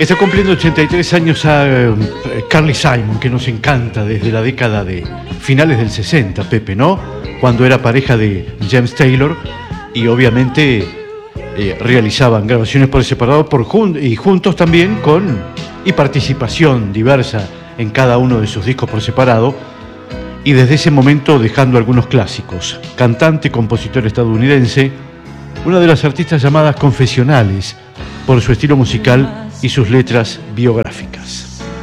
Está cumpliendo 83 años a Carly Simon, que nos encanta desde la década de finales del 60, Pepe, ¿no? Cuando era pareja de James Taylor y obviamente realizaban grabaciones por separado y juntos también y participación diversa en cada uno de sus discos por separado, y desde ese momento dejando algunos clásicos. Cantante, compositor estadounidense, una de las artistas llamadas confesionales por su estilo musical y sus letras biográficas.